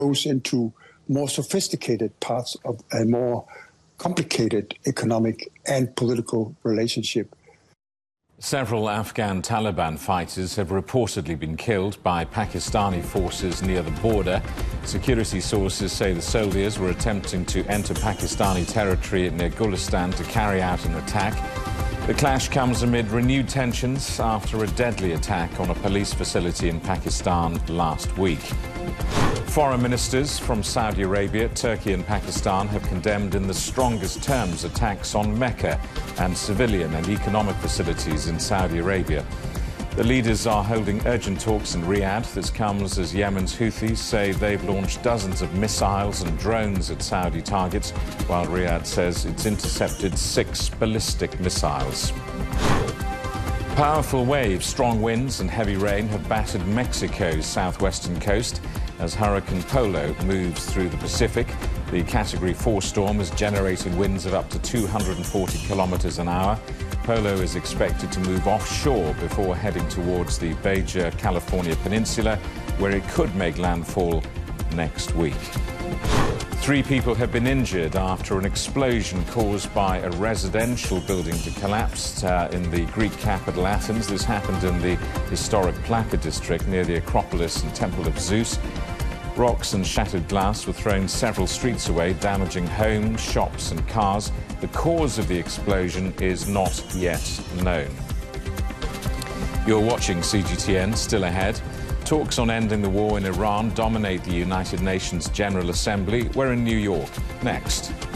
goes into more sophisticated parts of a more complicated economic and political relationship. Several Afghan Taliban fighters have reportedly been killed by Pakistani forces near the border. Security sources say the soldiers were attempting to enter Pakistani territory near Gulistan to carry out an attack. The clash comes amid renewed tensions after a deadly attack on a police facility in Pakistan last week. Foreign ministers from Saudi Arabia, Turkey and Pakistan have condemned in the strongest terms attacks on Mecca and civilian and economic facilities in Saudi Arabia. The leaders are holding urgent talks in Riyadh. This comes as Yemen's Houthis say they've launched dozens of missiles and drones at Saudi targets, while Riyadh says it's intercepted 6 ballistic missiles. Powerful waves, strong winds and heavy rain have battered Mexico's southwestern coast as Hurricane Polo moves through the Pacific. The Category 4 storm is generating winds of up to 240 kilometers an hour. Polo is expected to move offshore before heading towards the Baja California Peninsula, where it could make landfall next week. 3 people have been injured after an explosion caused by a residential building to collapse in the Greek capital Athens. This happened in the historic Plaka district near the Acropolis and Temple of Zeus. Rocks and shattered glass were thrown several streets away, damaging homes, shops and cars. The cause of the explosion is not yet known. You're watching CGTN. Still ahead. Talks on ending the war in Iran dominate the United Nations General Assembly. We're in New York. Next.